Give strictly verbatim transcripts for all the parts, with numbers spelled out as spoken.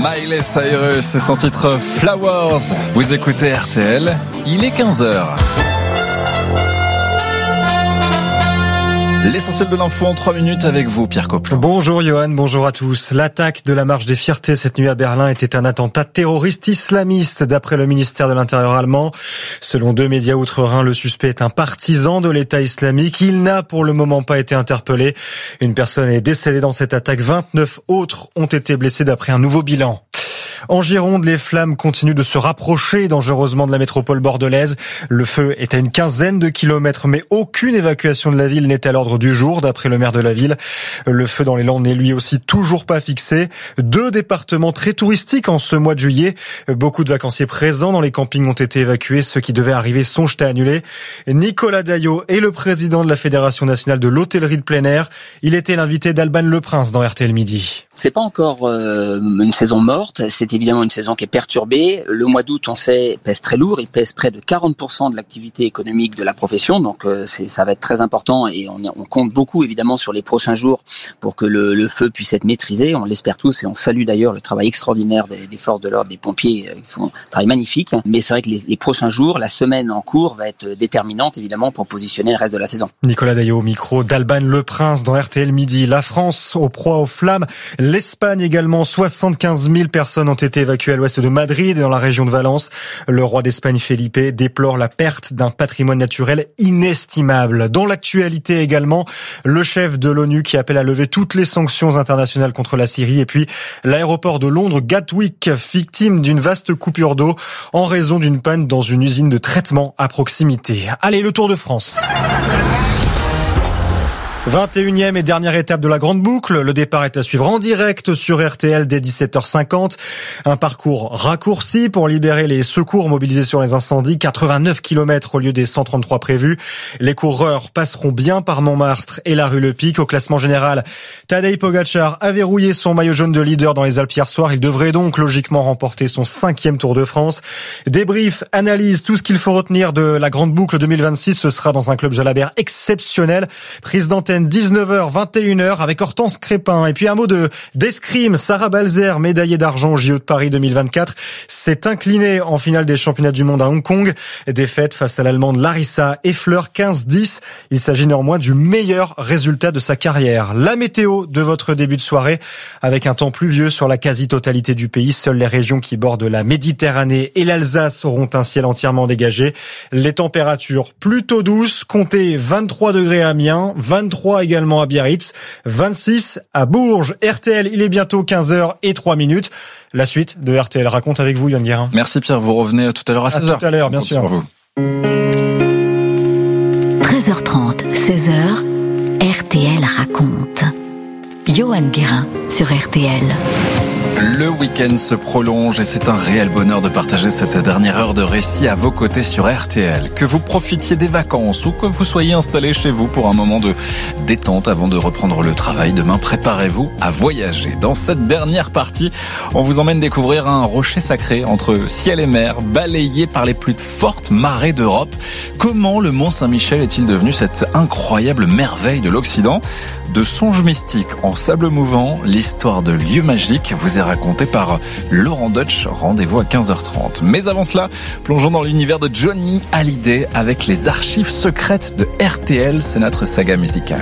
Miley Cyrus et son titre Flowers. Vous écoutez R T L, il est quinze heures. L'essentiel de l'info en trois minutes avec vous, Pierre Coppelin. Bonjour Johan, bonjour à tous. L'attaque de la Marche des Fiertés cette nuit à Berlin était un attentat terroriste islamiste d'après le ministère de l'Intérieur allemand. Selon deux médias outre-Rhin, le suspect est un partisan de l'État islamique. Il n'a pour le moment pas été interpellé. Une personne est décédée dans cette attaque. vingt-neuf autres ont été blessés d'après un nouveau bilan. En Gironde, les flammes continuent de se rapprocher dangereusement de la métropole bordelaise. Le feu est à une quinzaine de kilomètres, mais aucune évacuation de la ville n'est à l'ordre du jour, d'après le maire de la ville. Le feu dans les Landes n'est lui aussi toujours pas fixé. Deux départements très touristiques en ce mois de juillet. Beaucoup de vacanciers présents dans les campings ont été évacués. Ceux qui devaient arriver sont jetés à annuler. Nicolas Daillot est le président de la Fédération nationale de l'hôtellerie de plein air. Il était l'invité d'Alban Leprince dans R T L Midi. C'est pas encore euh, une saison morte, c'est évidemment une saison qui est perturbée. Le mois d'août, on sait, pèse très lourd, il pèse près de quarante pour cent de l'activité économique de la profession, donc euh, c'est, ça va être très important et on, on compte beaucoup évidemment sur les prochains jours pour que le, le feu puisse être maîtrisé, on l'espère tous et on salue d'ailleurs le travail extraordinaire des, des forces de l'ordre, des pompiers, euh, qui font un travail magnifique, mais c'est vrai que les, les prochains jours, la semaine en cours va être déterminante évidemment pour positionner le reste de la saison. Nicolas Daillot au micro d'Alban Leprince dans R T L Midi. La France aux proies aux flammes. L'Espagne également, soixante-quinze mille personnes ont été évacuées à l'ouest de Madrid et dans la région de Valence. Le roi d'Espagne Felipe déplore la perte d'un patrimoine naturel inestimable. Dans l'actualité également, le chef de l'ONU qui appelle à lever toutes les sanctions internationales contre la Syrie et puis l'aéroport de Londres Gatwick, victime d'une vaste coupure d'eau en raison d'une panne dans une usine de traitement à proximité. Allez, le Tour de France. vingt et unième et dernière étape de la Grande Boucle. Le départ est à suivre en direct sur R T L dès dix-sept heures cinquante. Un parcours raccourci pour libérer les secours mobilisés sur les incendies. quatre-vingt-neuf kilomètres au lieu des cent trente-trois prévus. Les coureurs passeront bien par Montmartre et la rue Le Pic. Au classement général, Tadej Pogačar a verrouillé son maillot jaune de leader dans les Alpes hier soir. Il devrait donc logiquement remporter son cinquième Tour de France. Débrief, analyse, tout ce qu'il faut retenir de la Grande Boucle deux mille vingt-six. Ce sera dans un club Jalabert exceptionnel. Prise d'antenne dix-neuf heures, vingt et une heures avec Hortense Crépin. Et puis un mot de d'escrime. Sarah Balzer, médaillée d'argent au J O de Paris deux mille vingt-quatre, s'est inclinée en finale des championnats du monde à Hong Kong. Défaite face à l'Allemande Larissa Effler, quinze dix. Il s'agit néanmoins du meilleur résultat de sa carrière. La météo de votre début de soirée avec un temps pluvieux sur la quasi-totalité du pays. Seules les régions qui bordent la Méditerranée et l'Alsace auront un ciel entièrement dégagé. Les températures plutôt douces. Comptez vingt-trois degrés à Amiens, vingt-trois également à Biarritz, vingt-six à Bourges. R T L, il est bientôt quinze heures et trois minutes. La suite de R T L raconte avec vous, Yann Guérin. Merci Pierre, vous revenez tout à l'heure à seize heures. À tout à l'heure, bien sûr. Vous. treize heures trente, seize heures, R T L raconte. Johan Guérin sur R T L. Le week-end se prolonge et c'est un réel bonheur de partager cette dernière heure de récit à vos côtés sur R T L. Que vous profitiez des vacances ou que vous soyez installé chez vous pour un moment de détente avant de reprendre le travail, demain préparez-vous à voyager. Dans cette dernière partie, on vous emmène découvrir un rocher sacré entre ciel et mer, balayé par les plus fortes marées d'Europe. Comment le Mont Saint-Michel est-il devenu cette incroyable merveille de l'Occident ? De songes mystiques en sable mouvant, l'histoire de lieux magiques vous est racontée par Laurent Deutsch. Rendez-vous à quinze heures trente. Mais avant cela, plongeons dans l'univers de Johnny Hallyday avec les archives secrètes de R T L. C'est notre saga musicale.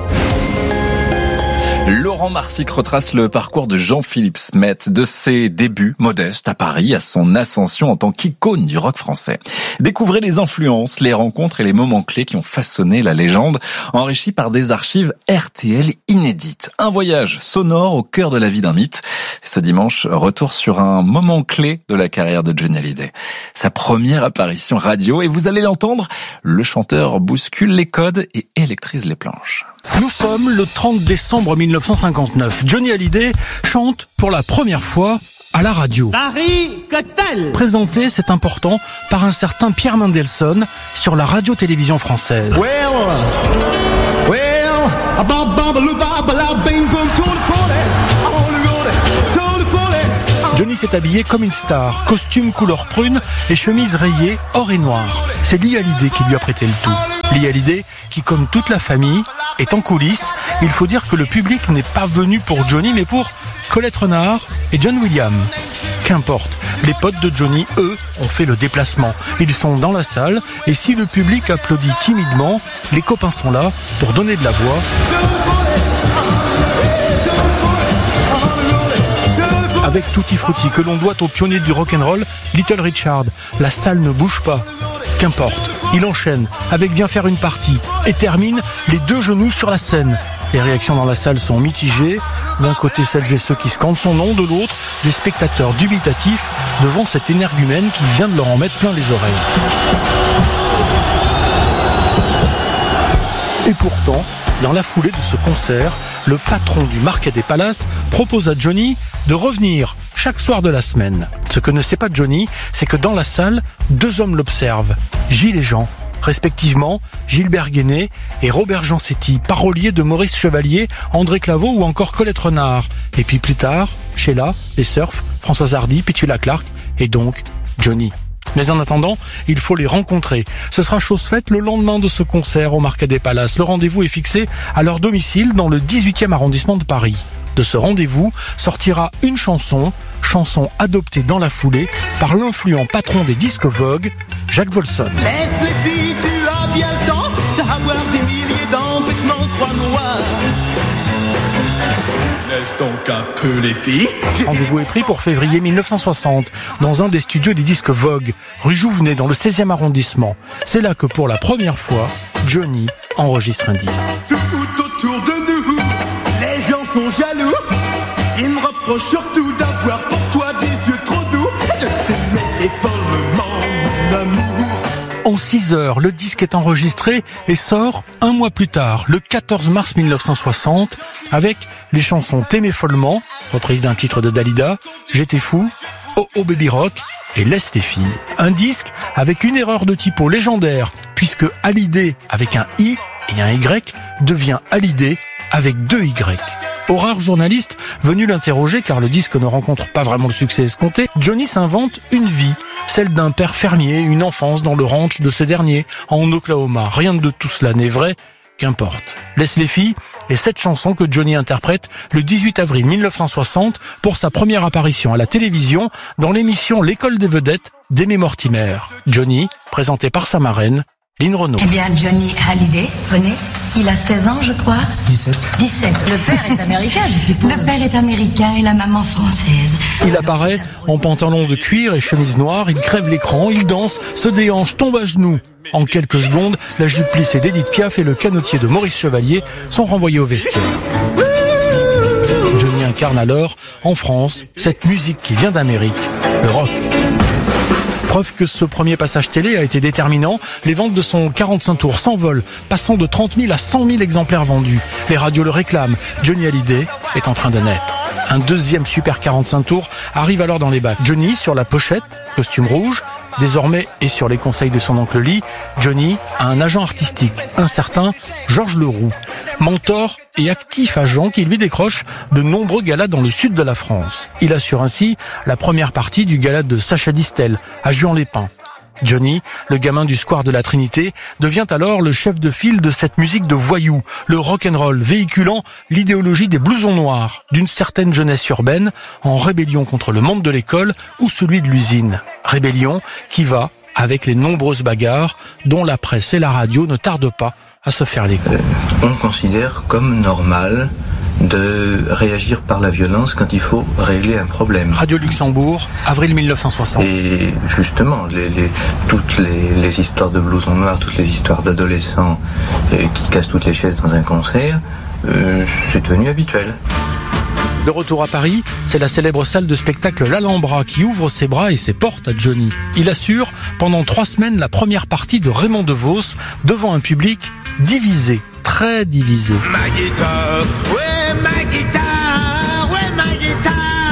Laurent Marsic retrace le parcours de Jean-Philippe Smet, de ses débuts modestes à Paris à son ascension en tant qu'icône du rock français. Découvrez les influences, les rencontres et les moments clés qui ont façonné la légende, enrichis par des archives R T L inédites. Un voyage sonore au cœur de la vie d'un mythe. Ce dimanche, retour sur un moment clé de la carrière de Johnny Hallyday. Sa première apparition radio, et vous allez l'entendre, le chanteur bouscule les codes et électrise les planches. Nous sommes le trente décembre mille neuf cent cinquante-neuf. Johnny Hallyday chante pour la première fois à la radio. Paris Cocktail. Présenté, c'est important, par un certain Pierre Mendelssohn sur la radio-télévision française. Well, well, a ba ba ba lu ba ba la bing boom to the Johnny s'est habillé comme une star, costume couleur prune et chemise rayée or et noir. C'est Lee Hallyday qui lui a prêté le tout. Lee Hallyday qui, comme toute la famille, est en coulisses. Il faut dire que le public n'est pas venu pour Johnny mais pour Colette Renard et John Williams. Qu'importe, les potes de Johnny, eux, ont fait le déplacement. Ils sont dans la salle et si le public applaudit timidement, les copains sont là pour donner de la voix. Avec Tutti Frutti que l'on doit au pionnier du rock'n'roll, Little Richard. La salle ne bouge pas. Qu'importe, il enchaîne avec Viens faire une partie et termine les deux genoux sur la scène. Les réactions dans la salle sont mitigées. D'un côté, celles et ceux qui scandent son nom, de l'autre, des spectateurs dubitatifs devant cet énergumène qui vient de leur en mettre plein les oreilles. Et pourtant, dans la foulée de ce concert, le patron du Marquet des Palaces propose à Johnny de revenir chaque soir de la semaine. Ce que ne sait pas Johnny, c'est que dans la salle, deux hommes l'observent, Gilles et Jean, respectivement Gilbert Guéné et Robert Gensetti, paroliers de Maurice Chevalier, André Claveau ou encore Colette Renard. Et puis plus tard, Sheila, les Surfs, Françoise Hardy, Petula Clark et donc Johnny. Mais en attendant, il faut les rencontrer. Ce sera chose faite le lendemain de ce concert au Marquet des Palaces. Le rendez-vous est fixé à leur domicile dans le dix-huitième arrondissement de Paris. De ce rendez-vous sortira une chanson, chanson adoptée dans la foulée par l'influent patron des disques Vogue, Jacques Wolfson. Laisse les filles, tu as bien le temps d'avoir des milliers d'embêtements, croix noirs. Laisse donc un peu les filles. Rendez-vous est pris pour février mille neuf cent soixante, dans un des studios des disques Vogue, rue Jouvenet, dans le seizième arrondissement. C'est là que pour la première fois, Johnny enregistre un disque. Tout autour de nous, les gens sont jaloux. Ils me reprochent surtout d'avoir pour toi des yeux trop doux. Je t'aimais follement, mon amour. En six heures, le disque est enregistré et sort un mois plus tard, le quatorze mars mille neuf cent soixante, avec les chansons T'aimais follement, reprise d'un titre de Dalida, J'étais fou, Oh Oh Baby Rock et Laisse les filles. Un disque avec une erreur de typo légendaire, puisque Hallyday avec un I et un Y devient Hallyday avec deux Y. Au rare journaliste venu l'interroger car le disque ne rencontre pas vraiment le succès escompté, Johnny s'invente une vie, celle d'un père fermier, une enfance dans le ranch de ce dernier, en Oklahoma. Rien de tout cela n'est vrai, qu'importe. Laisse les filles est cette chanson que Johnny interprète le dix-huit avril mille neuf cent soixante pour sa première apparition à la télévision dans l'émission L'école des vedettes d'Aimé Mortimer. Johnny, présenté par sa marraine, Lynn Renaud. Eh bien, Johnny Hallyday, venez. Il a seize ans, je crois. dix-sept. dix-sept. Le père est américain, je suppose. Le père est américain et la maman française. Il apparaît en pantalon de cuir et chemise noire, il crève l'écran, il danse, se déhanche, tombe à genoux. En quelques secondes, la jupe plissée d'Edith Piaf et le canotier de Maurice Chevalier sont renvoyés au vestiaire. Johnny incarne alors, en France, cette musique qui vient d'Amérique, le rock. Preuve que ce premier passage télé a été déterminant, les ventes de son quarante-cinq tours s'envolent, passant de trente mille à cent mille exemplaires vendus. Les radios le réclament, Johnny Hallyday est en train de naître. Un deuxième super quarante-cinq tours arrive alors dans les bacs. Johnny sur la pochette, costume rouge. Désormais, et sur les conseils de son oncle Lee, Johnny a un agent artistique, un certain Georges Leroux, mentor et actif agent qui lui décroche de nombreux galas dans le sud de la France. Il assure ainsi la première partie du gala de Sacha Distel à Juan-les-Pins. Johnny, le gamin du square de la Trinité, devient alors le chef de file de cette musique de voyous, le rock'n'roll, véhiculant l'idéologie des blousons noirs, d'une certaine jeunesse urbaine, en rébellion contre le monde de l'école ou celui de l'usine. Rébellion qui va avec les nombreuses bagarres dont la presse et la radio ne tardent pas à se faire l'écho. Euh, on considère comme normal de réagir par la violence quand il faut régler un problème. Radio Luxembourg, avril mille neuf cent soixante. Et justement, les, les, toutes les, les histoires de blousons noirs, toutes les histoires d'adolescents euh, qui cassent toutes les chaises dans un concert, euh, c'est devenu habituel. De retour à Paris, c'est la célèbre salle de spectacle L'Alhambra qui ouvre ses bras et ses portes à Johnny. Il assure pendant trois semaines la première partie de Raymond DeVos devant un public divisé, très divisé. Ma guitare, ouais ma guitare, ouais ma guitare.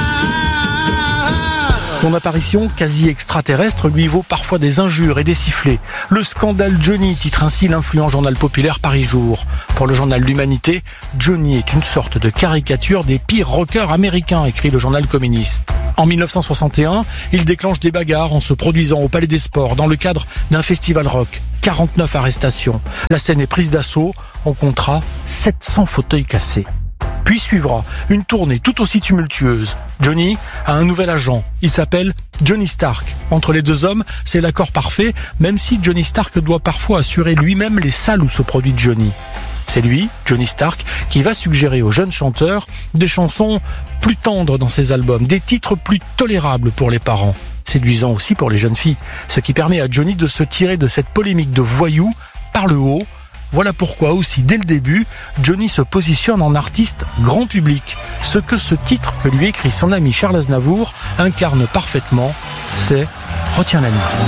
Son apparition quasi extraterrestre lui vaut parfois des injures et des sifflets. Le scandale Johnny titre ainsi l'influent journal populaire Paris Jour. Pour le journal L'Humanité, Johnny est une sorte de caricature des pires rockers américains, écrit le journal communiste. En mille neuf cent soixante et un, il déclenche des bagarres en se produisant au Palais des Sports dans le cadre d'un festival rock. quarante-neuf arrestations. La scène est prise d'assaut. On comptera sept cents fauteuils cassés. Puis suivra une tournée tout aussi tumultueuse. Johnny a un nouvel agent, il s'appelle Johnny Stark. Entre les deux hommes, c'est l'accord parfait, même si Johnny Stark doit parfois assurer lui-même les salles où se produit Johnny. C'est lui, Johnny Stark, qui va suggérer aux jeunes chanteurs des chansons plus tendres dans ses albums, des titres plus tolérables pour les parents, séduisants aussi pour les jeunes filles, ce qui permet à Johnny de se tirer de cette polémique de voyou par le haut. Voilà pourquoi aussi, dès le début, Johnny se positionne en artiste grand public. Ce que ce titre que lui écrit son ami Charles Aznavour incarne parfaitement, c'est « Retiens la nuit ».